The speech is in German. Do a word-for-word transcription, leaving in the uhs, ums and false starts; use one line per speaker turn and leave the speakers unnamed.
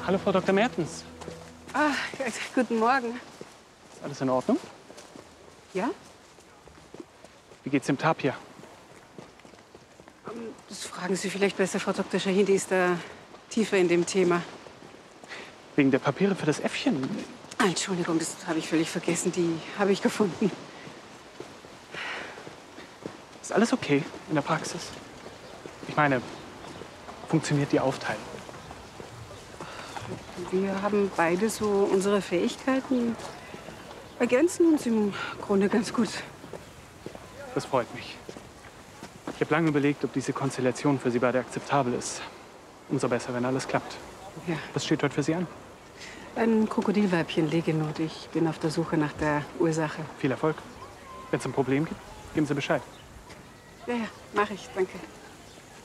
Hallo, Frau Doktor Mertens.
Ah, guten Morgen.
Ist alles in Ordnung?
Ja?
Wie geht's dem Tapir?
Das fragen Sie vielleicht besser, Frau Doktor Shahin. Die ist da tiefer in dem Thema.
Wegen der Papiere für das Äffchen.
Ah, Entschuldigung, das habe ich völlig vergessen. Die habe ich gefunden.
Ist alles okay in der Praxis? Ich meine, funktioniert die Aufteilung?
Wir haben beide so unsere Fähigkeiten, ergänzen uns im Grunde ganz gut.
Das freut mich. Ich habe lange überlegt, ob diese Konstellation für Sie beide akzeptabel ist. Umso besser, wenn alles klappt.
Ja.
Was steht heute für Sie an?
Ein Krokodilweibchen liegen und ich bin auf der Suche nach der Ursache.
Viel Erfolg. Wenn es ein Problem gibt, geben Sie Bescheid.
Ja, ja, mache ich. Danke.